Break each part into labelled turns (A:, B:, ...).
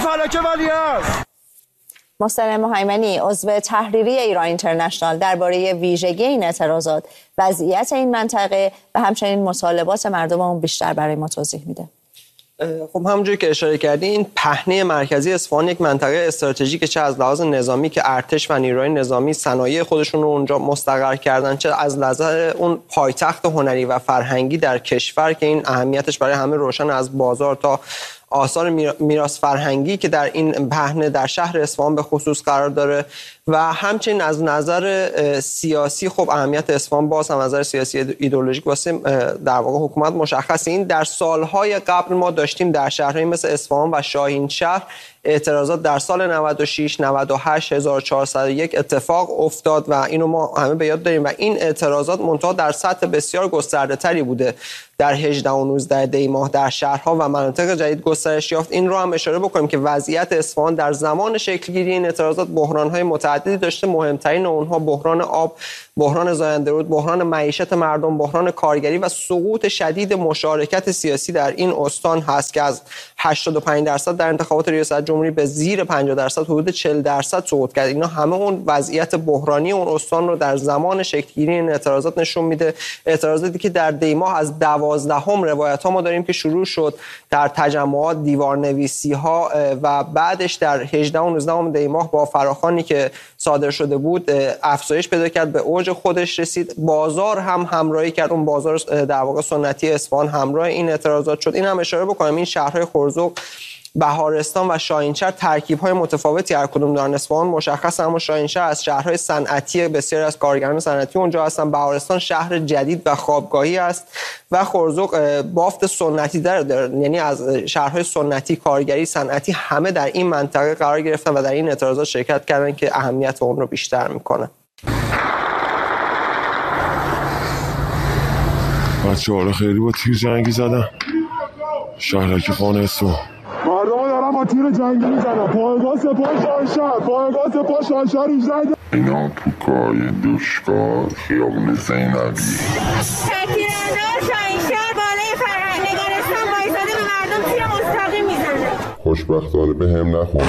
A: فلکه ولیعصر.
B: محسن مهیمنی عضو تحریری ایران اینترنشنال درباره ویژگی این اعتراضات، وضعیت این منطقه و همچنین مطالبات مردم اون بیشتر برای ما توضیح میده.
C: خب همونجوری که اشاره کردی، این پهنه مرکزی اصفهان یک منطقه استراتژیکه، چه از لحاظ نظامی که ارتش و نیروهای نظامی صنایع خودشون رو اونجا مستقر کردن، چه از نظر اون پایتخت هنری و فرهنگی در کشور که این اهمیتش برای همه روشن، از بازار تا آثار میراث فرهنگی که در این پهنه در شهر اصفهان به خصوص قرار داره. و همچنین از نظر سیاسی خب اهمیت اصفهان باز هم از نظر سیاسی ایدئولوژیک واسه در واقع حکومت مشخصه. این در سالهای قبل ما داشتیم در شهرهای مثل اصفهان و شاهینشهر اعتراضات در سال 96 98 1401 اتفاق افتاد و اینو ما همه به یاد داریم و این اعتراضات منتها در سطح بسیار گسترده تری بوده، در 18 و 19 دی ماه در شهرها و مناطق جدید گسترش یافت. این رو هم اشاره بکنیم که وضعیت اصفهان در زمان شکلگیری این اعتراضات بحران‌های متعددی داشته، مهمترین اونها بحران آب، بحران زاینده‌رود، بحران معیشت مردم، بحران کارگری و سقوط شدید مشارکت سیاسی در این استان هست که از 85% در انتخابات ریاست جمهوری به زیر 50%، حدود 40% سقوط کرد. اینا همه اون وضعیت بحرانی اون استان رو در زمان شکلگیری این اعتراضات نشون میده. اعتراضاتی که در دی ماه از 12 روایت ها ما داریم که شروع شد در تجمعات، دیوارنویسی ها و بعدش در 18 و 19 دی ماه با فراخوانی که صادر شده بود افزایش پیدا کرد، به اوج خودش رسید. بازار هم همراهی کرد، اون بازار در واقع سنتی اصفهان همراه این اعتراضات شد. این هم اشاره بکنم این شهرهای خرزق، بهارستان و شاهینشهر ترکیب‌های متفاوتی هر کدوم دارن. اصفهان مشخصه، اما شاهینشهر از شهرهای صنعتی، بسیاری از کارگران صنعتی اونجا هستن. بهارستان شهر جدید و خوابگاهی است و خرزق بافت سنتی داره، یعنی از شهرهای سنتی، کارگری، صنعتی همه در این منطقه قرار گرفتن و در این اعتراضات شرکت کردن که اهمیت اون رو بیشتر میکنه.
D: بچه‌ها خیلی با تیر جنگی زدن شهرک خانه اصفهان.
E: مردم دارن با تیر جنگی میزنن. پایگاه سپاه شاهینشهر، پایگاه سپاه شاهینشهر 18
D: اینا تو کای دوشکار خیابون زینبی.
F: تکیرنده شاهینشهر بالای فرهنگ نگارستان وایساده به مردم تیر مستقیم میزنه.
D: خوشبختانه به هم نخون.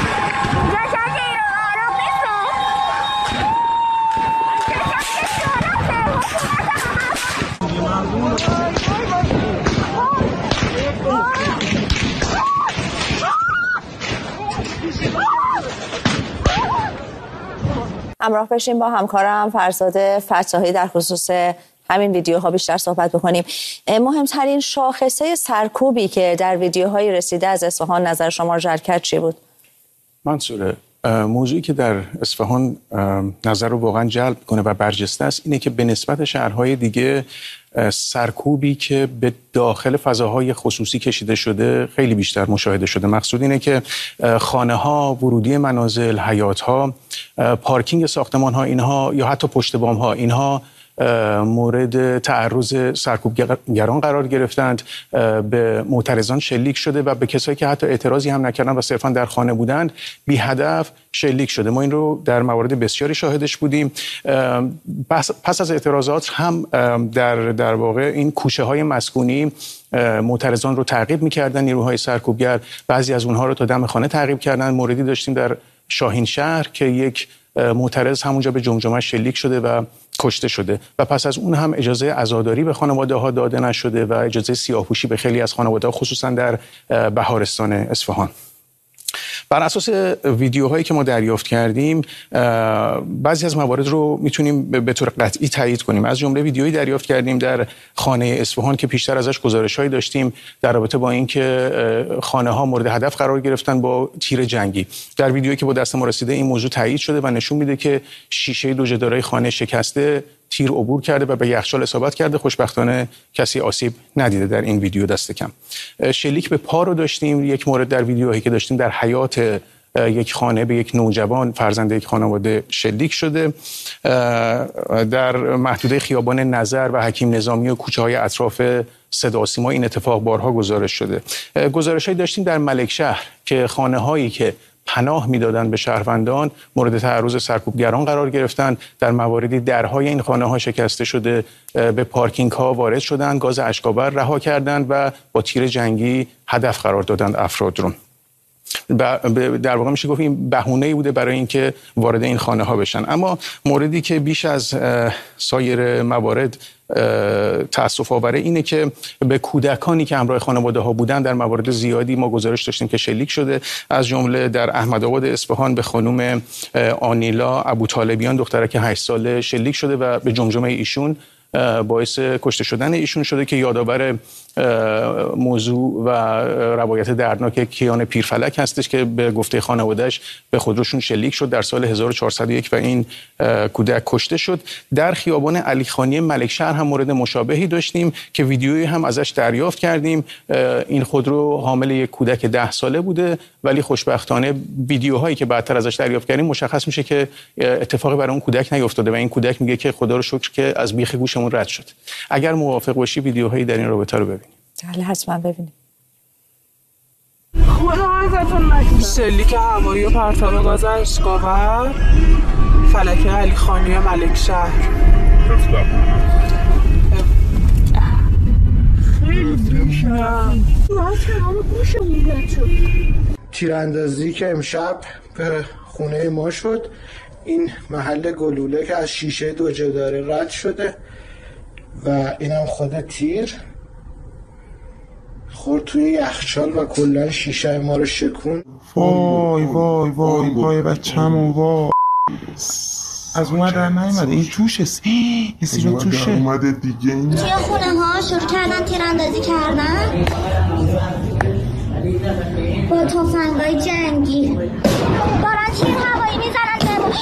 B: همراه بشیم با همکارم فرزاد فتاحی در خصوص همین ویدیوها بیشتر صحبت بکنیم. مهمترین شاخصه سرکوبی که در ویدیوهای رسیده از اصفهان نظر شما رو جلب کرد چی بود؟
G: منصوره، موضوعی که در اصفهان نظر رو واقعا جلب کنه و برجسته است اینه که به نسبت شهرهای دیگه سرکوبی که به داخل فضاهای خصوصی کشیده شده خیلی بیشتر مشاهده شده. مقصود اینه که خانه ها، ورودی منازل، حیات ها، پارکینگ ساختمان ها، اینها یا حتی پشت بام ها، اینها مورد تعرض سرکوبگران قرار گرفتند، به معترضان شلیک شده و به کسایی که حتی اعتراضی هم نکردن و صرفا در خانه بودند بی هدف شلیک شده. ما این رو در موارد بسیاری شاهدش بودیم. پس از اعتراضات هم در واقع این کوچه های مسکونی معترضان رو تعقیب می‌کردن نیروهای سرکوبگر، بعضی از اونها رو تا دم خانه تعقیب کردن. موردی داشتیم در شاهینشهر که یک معترض همونجا به جمجمه شلیک شده و کشته شده و پس از اون هم اجازه عزاداری به خانواده‌ها داده نشده و اجازه سیاه‌پوشی به خیلی از خانواده‌ها، خصوصا در بهارستان اصفهان. بر اساس ویدیوهایی که ما دریافت کردیم بعضی از موارد رو میتونیم به طور قطعی تایید کنیم. از جمله ویدیویی دریافت کردیم در خانه اصفهان که پیشتر ازش گزارش‌هایی داشتیم در رابطه با اینکه خانه‌ها مورد هدف قرار گرفتن با تیر جنگی. در ویدیویی که با دست ما رسیده این موضوع تایید شده و نشون میده که شیشه دو جدارای خانه شکسته، تیر عبور کرده و به یخچال اصابت کرده. خوشبختانه کسی آسیب ندیده در این ویدیو دست کم. شلیک به پا رو داشتیم. یک مورد در ویدیوهایی که داشتیم در حیات یک خانه به یک نوجوان فرزند یک خانواده شلیک شده. در محدوده خیابان نظر و حکیم نظامی و کوچه‌های اطراف صدا و سیما این اتفاق بارها گزارش شده. گزارش‌هایی داشتیم در ملکشهر که خانه‌هایی که پناه میدادند به شهروندان مورد تعرض سرکوبگران قرار گرفتند. در مواردی درهای این خانه‌ها شکسته شده، به پارکینگ‌ها وارد شدند، گاز اشک‌آور رها کردند و با تیر جنگی هدف قرار دادند افراد رو. در واقع میشه گفت این بهونه‌ای بوده برای اینکه وارد این خانه ها بشن. اما موردی که بیش از سایر موارد تأسف آوره اینه که به کودکانی که همراه خانواده ها بودن در موارد زیادی ما گزارش داشتیم که شلیک شده، از جمله در احمدآباد اصفهان به خانم آنیلا ابوطالبیان دخترک 8 ساله شلیک شده و به جمجمه ایشون باعث کشته شدن ایشون شده که یادآور موضوع و روایت دردناک کیان پیرفلک هستش که به گفته خانواده‌اش به خودروشون شلیک شد در سال 1401 و این کودک کشته شد. در خیابان علیخانی ملکشهر هم مورد مشابهی داشتیم که ویدیویی هم ازش دریافت کردیم. این خودرو حامل یک کودک 10 ساله بوده، ولی خوشبختانه ویدیوهایی که بعدتر ازش دریافت کردیم مشخص میشه که اتفاقی برای اون کودک نیفتاده و این کودک میگه که خدا رو شکر که از بیخ گوشمون رد شد. اگر موافق باشی ویدیوهایی در این رابطه رو ببینیم.
B: بله حتما ببینیم.
A: خدا ازتون نکنه. شلیک هوایی و پرتاب گاز اشکاور فلکه علیخانی ملکشهر.
H: تیراندازی که امشب به خونه ما شد، این محل گلوله که از شیشه 2 جداره رد شده و اینم خود تیر خورد توی یخچال و کلا شیشه ما رو شکون.
I: وای وای وای وای بچه‌مو وای از اومد در نیومده این توشه این سیرو توشه
E: اومده دیگه. این
J: توی خونه ها شروع کردن تیراندازی کردن با تفنگای جنگی، دارن تیر هوایی میزنن بهمون.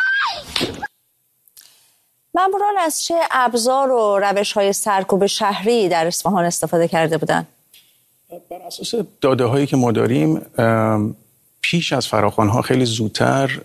B: ماموران از چه ابزار و روش‌های سرکوب شهری در اصفهان استفاده کرده بودند؟
G: بر اساس داده هایی که ما داریم پیش از فراخوان‌ها خیلی زودتر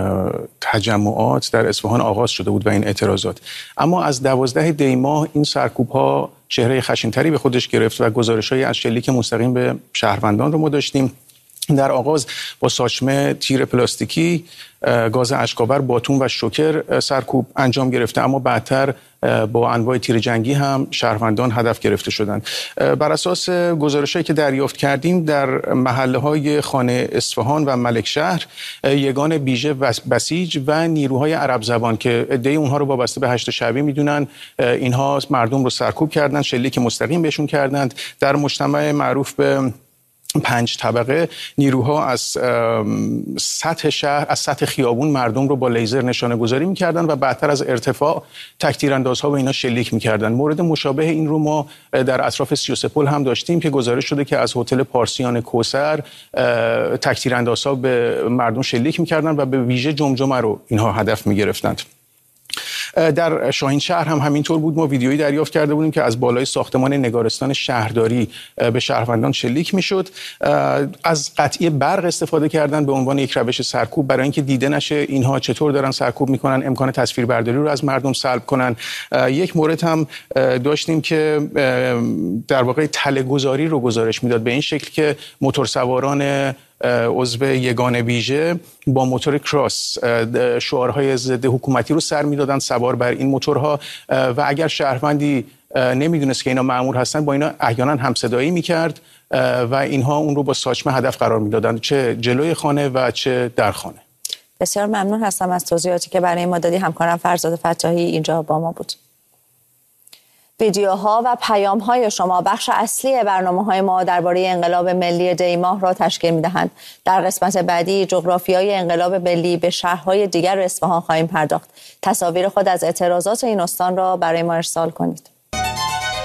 G: تجمعات در اصفهان آغاز شده بود و این اعتراضات، اما از 12 دی ماه این سرکوب‌ها چهره خشن‌تری به خودش گرفت و گزارش‌هایی از شلیک مستقیم به شهروندان رو ما داشتیم. در آغاز با ساچمه، تیر پلاستیکی، گاز اشکاور، باتون و شوکر سرکوب انجام گرفته، اما بعدتر با انواع تیر جنگی هم شهروندان هدف گرفته شدند. بر اساس گزارش‌هایی که دریافت کردیم در محله‌های خانه اصفهان و ملکشهر یگان بیژه بسیج و نیروهای عرب زبان که عده‌ای اونها رو وابسته به 8 شعبی میدونن، اینها مردم رو سرکوب کردند، شلیک مستقیم بهشون کردند. در مجتمع معروف به 5 طبقه نیروها از سطح شهر، از سطح خیابون مردم رو با لیزر نشانه گذاری می‌کردن و بعدتر از ارتفاع تک‌تیراندازها به اینا شلیک می‌کردن. مورد مشابه این رو ما در اطراف 33 پل هم داشتیم که گزارش شده که از هتل پارسیان کوثر تک‌تیراندازها به مردم شلیک می‌کردن و به ویژه جمجمه رو اینها هدف می‌گرفتند. در شاهین شهر هم همینطور بود. ما ویدیویی دریافت کرده بودیم که از بالای ساختمان نگارستان شهرداری به شهروندان شلیک میشد. از قطعی برق استفاده کردن به عنوان یک روش سرکوب برای اینکه دیده نشه اینها چطور دارن سرکوب میکنن، امکان تصویربرداری رو از مردم سلب کنن. یک مورد هم داشتیم که در واقع تله‌گذاری رو گزارش میداد به این شکل که موتورسواران عضو یگان ویژه با موتور کراس شعارهای ضد حکومتی رو سر میدادن سوار بر این موتورها و اگر شهروندی نمیدونست که اینا مأمور هستن با اینا احیانا همصدایی میکرد و اینها اون رو با ساچمه هدف قرار میدادن، چه جلوی خانه و چه در خانه.
B: بسیار ممنون هستم از توضیحاتی که برای ما دادی. همکارم فرزاد فتاحی اینجا با ما بود. ویدیوها و پیام‌های شما بخش اصلی برنامه‌های ما درباره انقلاب ملی دی ماه را تشکیل می‌دهند. در قسمت بعدی جغرافیای انقلاب ملی به شهرهای دیگر اصفهان خواهیم پرداخت. تصاویر خود از اعتراضات این استان را برای ما ارسال کنید.